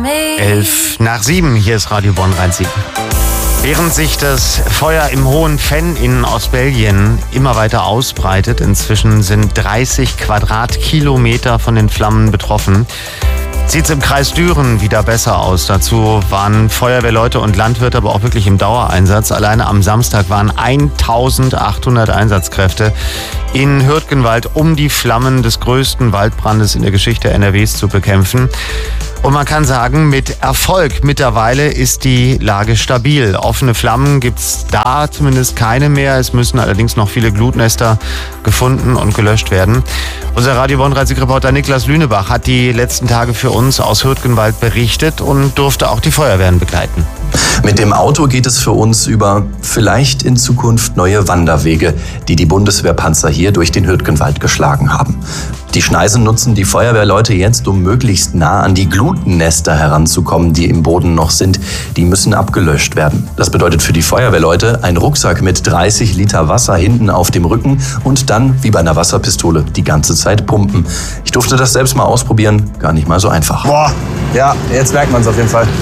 6:11, hier ist Radio Bonn Rhein-Sieg. Während sich das Feuer im Hohen Venn in Ostbelgien immer weiter ausbreitet, inzwischen sind 30 Quadratkilometer von den Flammen betroffen, sieht es im Kreis Düren wieder besser aus. Dazu waren Feuerwehrleute und Landwirte aber auch wirklich im Dauereinsatz. Alleine am Samstag waren 1800 Einsatzkräfte in Hürtgenwald, um die Flammen des größten Waldbrandes in der Geschichte NRWs zu bekämpfen. Und man kann sagen, mit Erfolg. Mittlerweile ist die Lage stabil. Offene Flammen gibt's da zumindest keine mehr. Es müssen allerdings noch viele Glutnester gefunden und gelöscht werden. Unser Radio Bonn Rhein-Sieg-Reporter Niklas Lünebach hat die letzten Tage für uns aus Hürtgenwald berichtet und durfte auch die Feuerwehren begleiten. Mit dem Auto geht es für uns über vielleicht in Zukunft neue Wanderwege, die die Bundeswehrpanzer hier durch den Hürtgenwald geschlagen haben. Die Schneisen nutzen die Feuerwehrleute jetzt, um möglichst nah an die Glutnester heranzukommen, die im Boden noch sind. Die müssen abgelöscht werden. Das bedeutet für die Feuerwehrleute ein Rucksack mit 30 Liter Wasser hinten auf dem Rücken und dann, wie bei einer Wasserpistole, die ganze Zeit pumpen. Ich durfte das selbst mal ausprobieren, gar nicht mal so einfach. Boah, ja, jetzt merkt man es auf jeden Fall.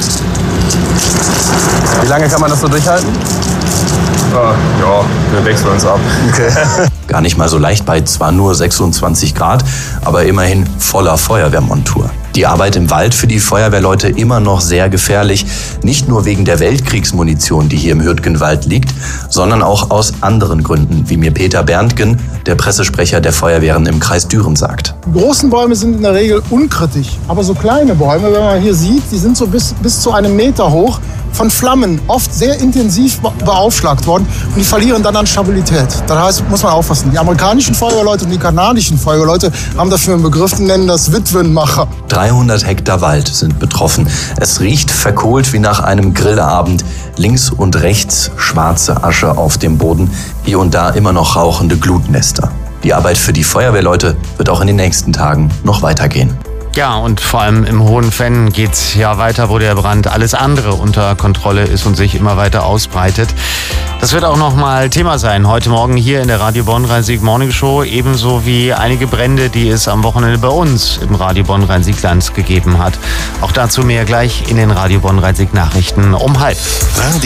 Wie lange kann man das so durchhalten? Ja, wir wechseln uns ab. Okay. Gar nicht mal so leicht bei zwar nur 26 Grad, aber immerhin voller Feuerwehrmontur. Die Arbeit im Wald für die Feuerwehrleute immer noch sehr gefährlich. Nicht nur wegen der Weltkriegsmunition, die hier im Hürtgenwald liegt, sondern auch aus anderen Gründen, wie mir Peter Berntgen, der Pressesprecher der Feuerwehren im Kreis Düren, sagt. Die großen Bäume sind in der Regel unkritisch, aber so kleine Bäume, wenn man hier sieht, die sind so bis zu einem Meter hoch, von Flammen oft sehr intensiv beaufschlagt worden und die verlieren dann an Stabilität. Das heißt, muss man aufpassen. Die amerikanischen Feuerwehrleute und die kanadischen Feuerwehrleute haben dafür einen Begriff, die nennen das Witwenmacher. 300 Hektar Wald sind betroffen. Es riecht verkohlt wie nach einem Grillabend. Links und rechts schwarze Asche auf dem Boden, hier und da immer noch rauchende Glutnester. Die Arbeit für die Feuerwehrleute wird auch in den nächsten Tagen noch weitergehen. Ja, und vor allem im Hohen Venn geht's ja weiter, wo der Brand alles andere unter Kontrolle ist und sich immer weiter ausbreitet. Das wird auch nochmal Thema sein heute Morgen hier in der Radio Bonn Rhein-Sieg Morning Show, ebenso wie einige Brände, die es am Wochenende bei uns im Radio Bonn Rhein-Sieg-Land gegeben hat. Auch dazu mehr gleich in den Radio Bonn Rhein-Sieg Nachrichten um 12:30.